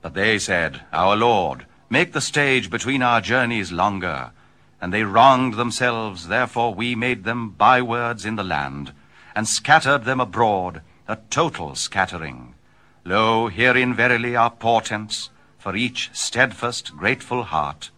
But they said, Our Lord, make the stage between our journeys longer. And they wronged themselves, therefore we made them bywords in the land, and scattered them abroad, a total scattering. Lo, herein verily are portents, for each steadfast, grateful heart.